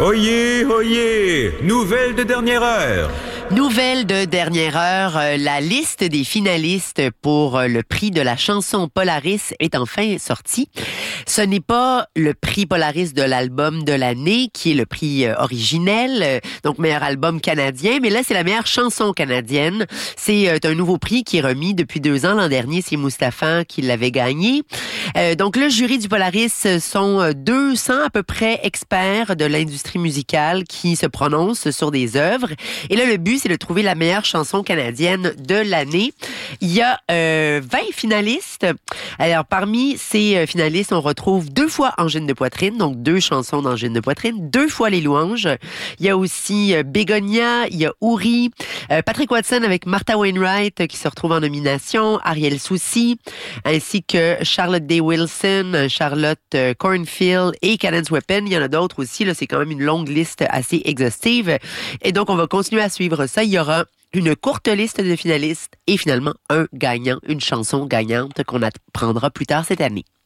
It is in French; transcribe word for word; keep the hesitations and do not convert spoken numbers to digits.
Oyez, oyez, nouvelle de dernière heure. Nouvelle de dernière heure, euh, la liste des finalistes pour euh, le prix de la chanson Polaris est enfin sortie. Ce n'est pas le prix Polaris de l'album de l'année, qui est le prix euh, originel, euh, donc meilleur album canadien, mais là, c'est la meilleure chanson canadienne. C'est euh, un nouveau prix qui est remis depuis deux ans. L'an dernier, c'est Mustapha qui l'avait gagné. Euh, donc, le jury du Polaris sont deux cents à peu près experts de l'industrie musicale qui se prononcent sur des œuvres. Et là, le but, c'est de trouver la meilleure chanson canadienne de l'année. Il y a euh, vingt finalistes. Alors, parmi ces euh, finalistes, on retrouve deux fois Angine de poitrine, donc deux chansons d'Angine de poitrine, deux fois Les louanges. Il y a aussi euh, Bégonia, il y a Ouri, euh, Patrick Watson avec Martha Wainwright euh, qui se retrouve en nomination, Ariel Soucy, ainsi que Charlotte Day Wilson, Charlotte euh, Cornfield et Cadence Weapon. Il y en a d'autres aussi. Là, c'est quand même une longue liste assez exhaustive. Et donc, on va continuer à suivre ça. Il y aura une courte liste de finalistes et finalement un gagnant, une chanson gagnante qu'on apprendra plus tard cette année.